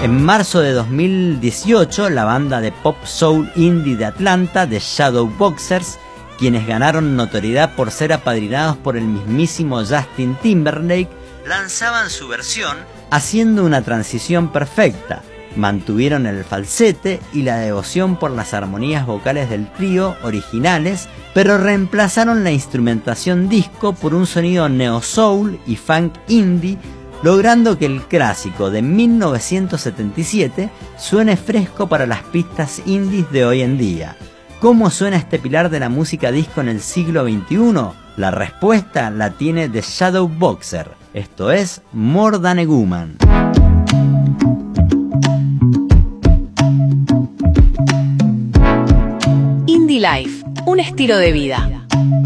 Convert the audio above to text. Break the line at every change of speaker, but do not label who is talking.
En marzo de 2018, la banda de pop soul indie de Atlanta, The Shadowboxers, quienes ganaron notoriedad por ser apadrinados por el mismísimo Justin Timberlake, lanzaban su versión haciendo una transición perfecta. Mantuvieron el falsete y la devoción por las armonías vocales del trío originales, pero reemplazaron la instrumentación disco por un sonido neo-soul y funk indie, logrando que el clásico de 1977 suene fresco para las pistas indies de hoy en día. ¿Cómo suena este pilar de la música disco en el siglo XXI? La respuesta la tiene The Shadowboxer. Esto es More Than a Woman.
Indie Life, un estilo de vida.